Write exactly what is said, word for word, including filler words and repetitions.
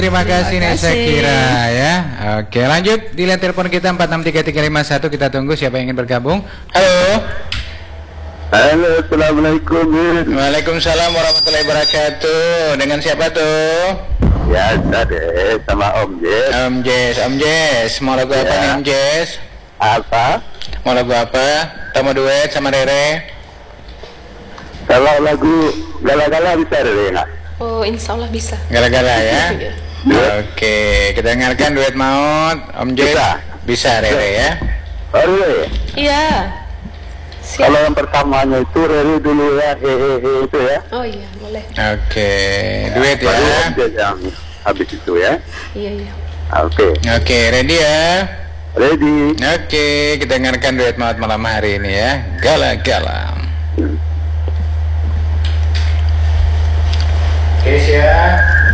Terima kasih Terima Nesa kasih. Kira ya. Oke, lanjut dilihat telepon kita empat enam tiga tiga lima satu, kita tunggu siapa yang ingin bergabung. Halo. Halo, assalamualaikum. Waalaikumsalam warahmatullahi wabarakatuh. Dengan siapa tuh? Ya, saya sama Om Jess. Om Jess, Om Jess. Mau lagu apa Ya. nih Om Jess? Apa? Mau lagu apa? Kita mau duet sama Rere. Kalau lagu gala-gala bisa Rere nggak? Oh, insya Allah bisa. Gala-gala ya. Iya. Oke, kita dengarkan duet maut Om Jess. Bisa. Bisa Rere ya. Oh, Rere. Iya. Siap. Kalau yang pertamanya itu Rere dulu ya, hehehe itu ya. Oh iya, boleh. Oke, duet ya. Baru Om Jess yang habis itu ya. Iya, iya. Oke, Oke, ready ya. ready. Oke, kita dengarkan duet maut malam hari ini ya. Gala-gala. Oke, siap.